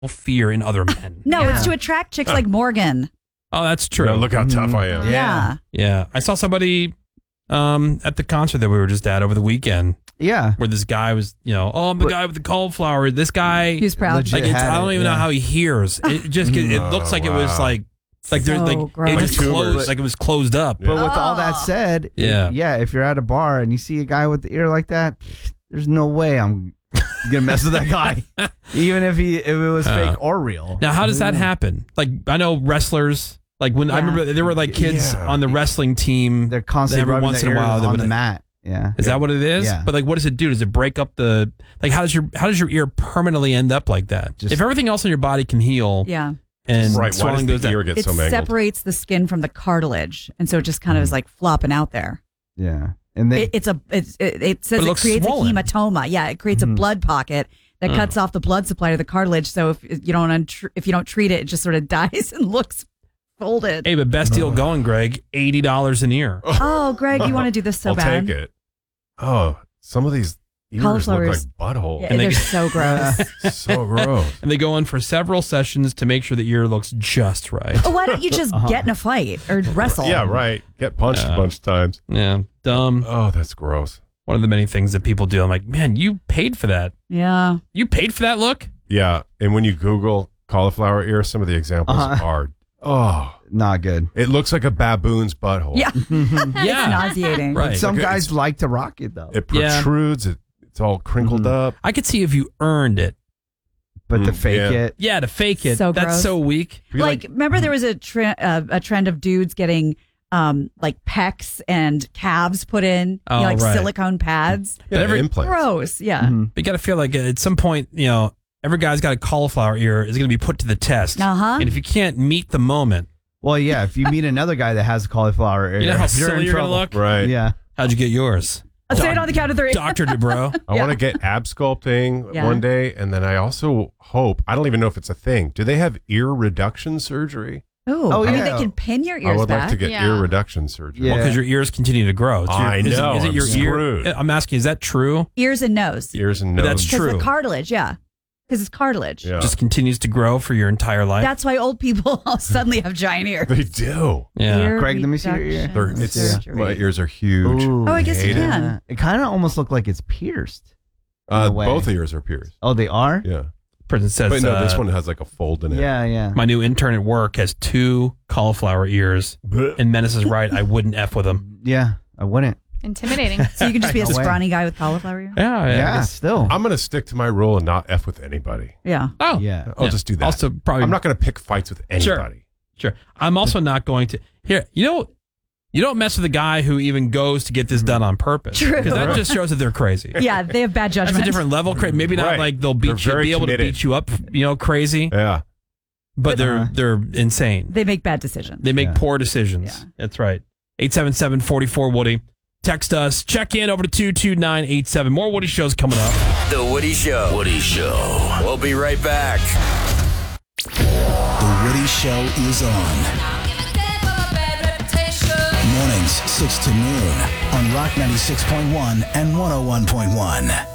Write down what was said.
fear in other men. No, it's to attract chicks like Morgan. Oh, that's true. No, look how tough I am. Yeah. Yeah. I saw somebody at the concert that we were just at over the weekend. Yeah. Where this guy was, I'm the guy with the cauliflower. This guy. He's proud. Like, I don't even know how he hears. It just, it looks like it was like there's it just closed, like it was closed up. But with all that said, if you're at a bar and you see a guy with the ear like that, there's no way I'm gonna mess with that guy, even if it was fake or real. Now, how does that happen? Like, I know wrestlers. Like when I remember there were like kids on the wrestling team. They're constantly every rubbing once their in a while ears on the mat. Yeah. Is that what it is? Yeah. But like, what does it do? Does it break up the how does your ear permanently end up like that? If everything else in your body can heal, and swelling goes down, it separates the skin from the cartilage, and so it just kind of is like flopping out there. Yeah, and they, it says it creates swollen. a hematoma. Yeah, it creates a blood pocket that cuts off the blood supply to the cartilage. So if you don't treat it, it just sort of dies and looks folded. Hey, but best deal going, Greg. $80 an ear. Oh, Greg, you want to do this so I'll bad? take it. Oh, some of these ears look like buttholes. Yeah, and they're so gross. So gross. And they go in for several sessions to make sure the ear looks just right. Oh, why don't you just get in a fight or wrestle? Yeah, right. Get punched a bunch of times. Yeah, dumb. Oh, that's gross. One of the many things that people do. I'm like, man, you paid for that. Yeah. You paid for that look? Yeah, and when you Google cauliflower ear, some of the examples are not good. It looks like a baboon's butthole. Yeah. It's nauseating. Right. But some guys like to rock it though. It protrudes. It's all crinkled up. I could see if you earned it. But to fake it. Yeah, to fake it. So That's gross. so weak. Like, remember there was a trend of dudes getting like pecs and calves put in, right. silicone pads. But every Gross. Yeah. You got to feel like at some point, every guy's got a cauliflower ear is going to be put to the test. And if you can't meet the moment. Well, yeah, if you meet another guy that has a cauliflower ear, You know how silly you're going to look? Right. Yeah. How'd you get yours? I'll say it on the count of three. Dr. Dubrow. I want to get ab sculpting one day, and then I also hope, I don't even know if it's a thing. Do they have ear reduction surgery? Oh, I mean, they can pin your ears I would back. like to get ear reduction surgery. Well, because your ears continue to grow. I know. Is it your I'm ear? screwed. I'm asking, is that true? Ears and nose. Ears and But nose. that's true. Because the cartilage, because it's cartilage. Yeah. Just continues to grow for your entire life. That's why old people suddenly have giant ears. They do. Yeah. Ear Craig, let me see your ear. reduction My ears are huge. Ooh. Oh, I guess you hate it. can. It kind of almost looked like it's pierced. in a way. Both ears are pierced. Oh, they are? Yeah. Person says, But no, this one has like a fold in it. Yeah, yeah. my new intern at work has 2 cauliflower ears. And Menace is right. I wouldn't F with him. Yeah, I wouldn't. Intimidating. So you can just be a No way. scrawny guy with cauliflower ear? Yeah, still. I'm going to stick to my rule and not F with anybody. Yeah. Oh. Yeah. I'll just do that. Also, probably. I'm not going to pick fights with anybody. Sure. I'm also not going to. Here, you don't mess with a guy who even goes to get this done on purpose. True. Because that just shows that they're crazy. Yeah, they have bad judgment. That's a different level. Maybe not Right. like they'll They're beat you, very be able to committed. beat you up, crazy. Yeah. But they're insane. They make bad decisions. They make poor decisions. That's right. 877-44-WOODY. Text us. Check in over to 22987. More Woody shows coming up. The Woody Show. Woody Show. We'll be right back. The Woody Show is on. Mornings, 6 to noon on Rock 96.1 and 101.1.